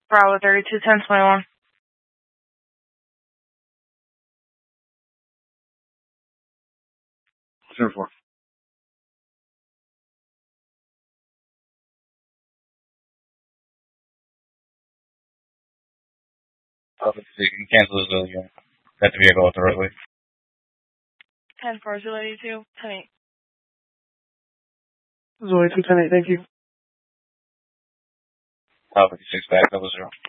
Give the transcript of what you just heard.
Bravo 32 1021. Center 4. You can cancel this earlier. Got the vehicle out the roadway. 10-4, Zulu 82, 10-8. Zulu 82, 10-8, thank you. Top 56 back, 00.